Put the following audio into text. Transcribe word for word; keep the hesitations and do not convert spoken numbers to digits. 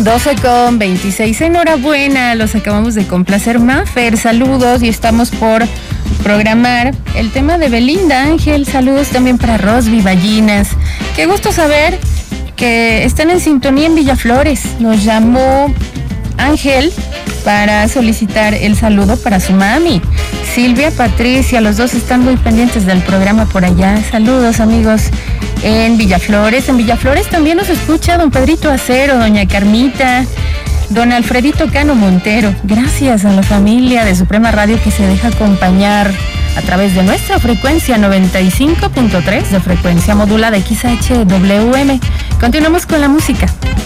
doce con veintiséis, enhorabuena, los acabamos de complacer. Mafer, saludos, y estamos por programar el tema de Belinda. Ángel, saludos también para Rosby Ballinas. Qué gusto saber que están en sintonía en Villaflores. Nos llamó Ángel para solicitar el saludo para su mami, Silvia, Patricia, los dos están muy pendientes del programa por allá. Saludos, amigos, en Villaflores. En Villaflores también nos escucha don Pedrito Acero, doña Carmita, don Alfredito Cano Montero. Gracias a la familia de Suprema Radio que se deja acompañar a través de nuestra frecuencia noventa y cinco punto tres de frecuencia modulada X H W M. Continuamos con la música.